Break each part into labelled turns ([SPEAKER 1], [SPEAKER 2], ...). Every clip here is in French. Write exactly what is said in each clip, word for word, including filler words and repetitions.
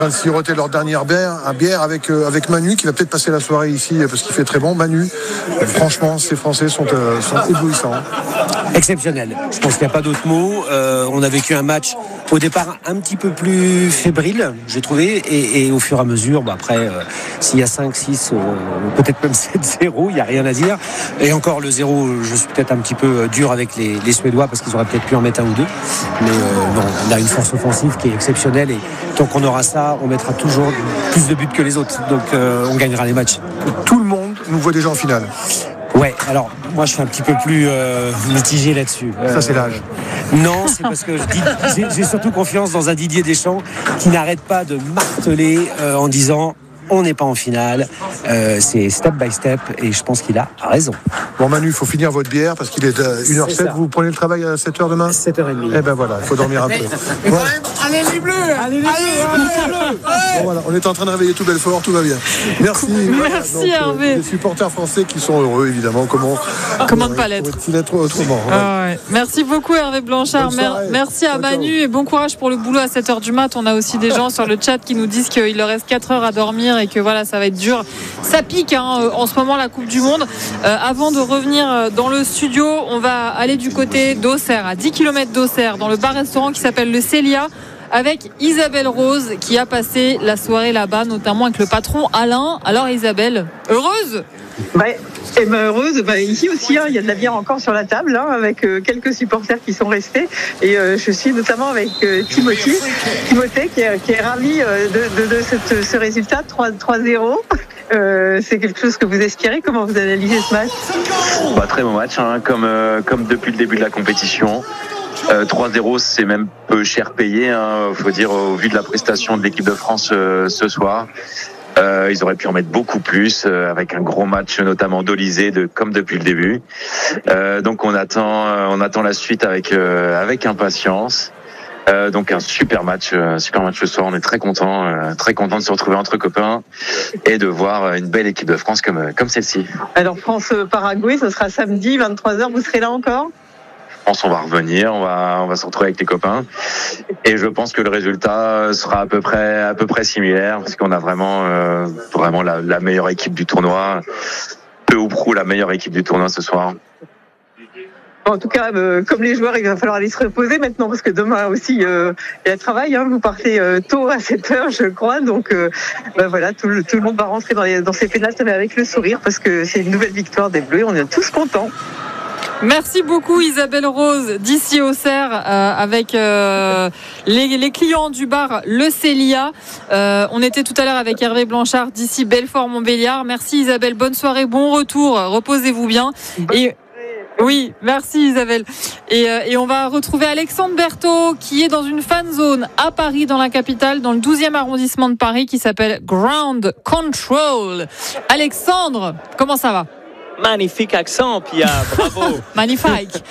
[SPEAKER 1] de siroter leur dernière bière, un bière avec, euh, avec Manu qui va peut-être passer la soirée ici parce qu'il fait très bon. Manu, euh, franchement, ces Français sont, euh, sont éblouissants.
[SPEAKER 2] Exceptionnel. Je pense qu'il n'y a pas d'autre mot. Euh, on a vécu un match au départ un petit peu plus fébrile, j'ai trouvé, et, et au fur et à mesure, bah après, euh, s'il y a cinq, six, euh, peut-être même sept zéro, il n'y a rien à dire. Et encore le zéro, je suis peut-être un petit peu dur avec les, les Suédois parce qu'ils auraient peut-être pu en mettre un ou deux. Mais euh, non, on a une force offensive qui est exceptionnelle et tant qu'on aura ça, on mettra toujours plus de buts que les autres. Donc euh, on gagnera les matchs.
[SPEAKER 1] Tout le monde nous voit déjà en finale.
[SPEAKER 2] Ouais, alors moi je suis un petit peu plus euh, mitigé là-dessus.
[SPEAKER 1] Ça euh, c'est l'âge.
[SPEAKER 2] Non, c'est parce que je dis, j'ai, j'ai surtout confiance dans un Didier Deschamps qui n'arrête pas de marteler euh, en disant on n'est pas en finale, euh, c'est step by step et je pense qu'il a raison.
[SPEAKER 1] Bon Manu, il faut finir votre bière parce qu'il est une heure sept, vous prenez le travail à sept heures demain ?
[SPEAKER 2] sept heures trente.
[SPEAKER 1] Eh ben voilà, il faut dormir un peu.
[SPEAKER 3] Voilà. Allez les bleus, allez les bleus, allez les bleus.
[SPEAKER 1] Bon, voilà, on est en train de réveiller tout Belfort, tout va bien. Merci.
[SPEAKER 4] Merci
[SPEAKER 1] voilà, donc,
[SPEAKER 4] Hervé.
[SPEAKER 1] Euh, les supporters français qui sont heureux évidemment, comment
[SPEAKER 4] Comment ne pas l'être.
[SPEAKER 1] Faut-il être autrement. Ouais.
[SPEAKER 4] Ah ouais. Merci beaucoup Hervé Blanchard. Mer- merci à Manu et bon courage pour le boulot à sept heures du mat. On a aussi des gens sur le chat qui nous disent qu'il leur reste quatre heures à dormir et que voilà, ça va être dur. Ça pique hein, en ce moment la Coupe du Monde. Euh, avant de revenir dans le studio, on va aller du côté d'Auxerre, à dix kilomètres d'Auxerre, dans le bar-restaurant qui s'appelle le Célia, avec Isabelle Rose qui a passé la soirée là-bas, notamment avec le patron Alain. Alors Isabelle, heureuse ?
[SPEAKER 5] Bah, et ben heureuse, bah, ici aussi, hein, il y a de la bière encore sur la table, hein, avec euh, quelques supporters qui sont restés. Et euh, je suis notamment avec euh, Timothée, Timothée qui, est, qui est ravi euh, de, de, de cette, ce résultat, trois zéro. Euh, c'est quelque chose que vous espérez. Comment vous analysez ce match ?
[SPEAKER 6] Bah, très bon match, hein, comme, euh, comme depuis le début de la compétition. Euh, trois zéro, c'est même peu cher payé, hein, faut dire, au vu de la prestation de l'équipe de France euh, ce soir. Euh, ils auraient pu en mettre beaucoup plus, euh, avec un gros match notamment d'Olysée, de, comme depuis le début. Euh, donc on attend, euh, on attend la suite avec euh, avec impatience. Euh, donc un super match, euh, super match ce soir. On est très content, euh, très content de se retrouver entre copains et de voir une belle équipe de France comme comme celle-ci.
[SPEAKER 5] Alors France-Paraguay, ce sera samedi vingt-trois heures. Vous serez là encore ?
[SPEAKER 6] Je pense qu'on va revenir, on va, on va se retrouver avec les copains. Et je pense que le résultat sera à peu près, à peu près similaire, parce qu'on a vraiment, euh, vraiment la, la meilleure équipe du tournoi, peu ou prou la meilleure équipe du tournoi ce soir.
[SPEAKER 5] En tout cas, euh, comme les joueurs, il va falloir aller se reposer maintenant, parce que demain aussi, euh, il y a travail. Hein, vous partez euh, tôt à sept heures, je crois. Donc, euh, bah voilà, tout le, tout le monde va rentrer dans, les, dans ses pénales avec le sourire, parce que c'est une nouvelle victoire des Bleus. On est tous contents.
[SPEAKER 4] Merci beaucoup Isabelle Rose d'ici Auxerre euh, avec euh, les, les clients du bar Le Célia. Euh, on était tout à l'heure avec Hervé Blanchard d'ici Belfort-Montbéliard. Merci Isabelle, bonne soirée, bon retour, reposez-vous bien. Et oui, merci Isabelle. Et, euh, et on va retrouver Alexandre Berthaud qui est dans une fan zone à Paris, dans la capitale, dans le douzième arrondissement de Paris, qui s'appelle Ground Control. Alexandre, comment ça va ?
[SPEAKER 7] Magnifique accent, Pia, bravo.
[SPEAKER 4] Magnifique.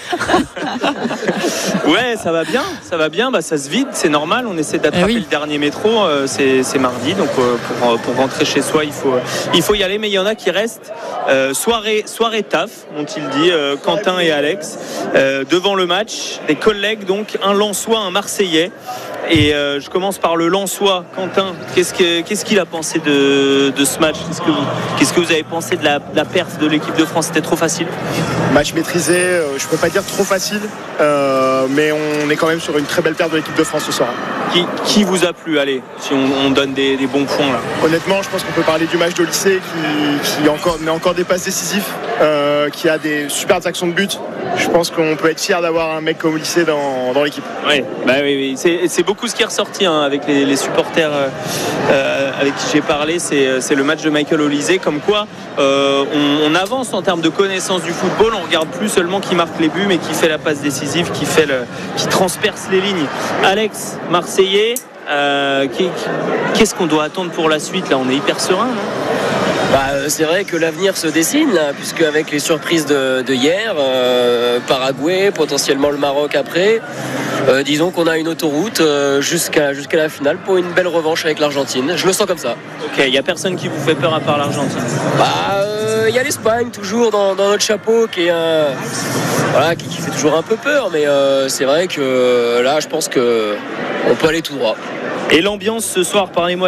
[SPEAKER 7] Ouais, ça va bien, ça va bien, bah, ça se vide, c'est normal, on essaie d'attraper eh oui. le dernier métro, euh, c'est, c'est mardi, donc euh, pour, pour rentrer chez soi, il faut, il faut y aller, mais il y en a qui restent. Euh, soirée, soirée taf, ont-ils dit, euh, Quentin et Alex, euh, devant le match, des collègues, donc un Lensois, un Marseillais. Et euh, je commence par le Lensois. Quentin, qu'est-ce, que, qu'est-ce qu'il a pensé de, de ce match ? Qu'est-ce que, vous, qu'est-ce que vous avez pensé de la, de la perf de l'équipe de France ? C'était trop facile ?
[SPEAKER 8] Match maîtrisé, euh, je ne peux pas dire trop facile, euh, mais on est quand même sur une très belle perte de l'équipe de France ce soir.
[SPEAKER 7] Qui, qui vous a plu ? Allez, si on, on donne des, des bons points là.
[SPEAKER 8] Honnêtement, je pense qu'on peut parler du match d'Olysée qui, qui encore, met encore des passes décisives, euh, qui a des super actions de but. Je pense qu'on peut être fier d'avoir un mec comme Olysée dans, dans l'équipe.
[SPEAKER 7] Oui, bah oui, oui. C'est, c'est beaucoup ce qui est ressorti hein, avec les, les supporters euh, avec qui j'ai parlé. C'est, c'est le match de Michael Olysée. Comme quoi, euh, on, on avance en termes de connaissance du football. On regarde plus seulement qui marque les buts, mais qui fait la passe décisive, qui, fait le, qui transperce les lignes. Alex, Marseillais, euh, qui, qui, qu'est-ce qu'on doit attendre pour la suite ? Là, on est hyper serein, non ?
[SPEAKER 9] Bah, c'est vrai que l'avenir se dessine là, puisque avec les surprises de, de hier, euh, Paraguay, potentiellement le Maroc après, euh, disons qu'on a une autoroute euh, jusqu'à, jusqu'à la finale pour une belle revanche avec l'Argentine. Je le sens comme ça.
[SPEAKER 7] Ok, il n'y a personne qui vous fait peur à part l'Argentine ?
[SPEAKER 9] Bah, il euh, y a l'Espagne toujours dans, dans notre chapeau qui est un, voilà, qui, qui fait toujours un peu peur, mais euh, c'est vrai que là, je pense que on peut aller tout droit.
[SPEAKER 7] Et l'ambiance ce soir, parlez-moi.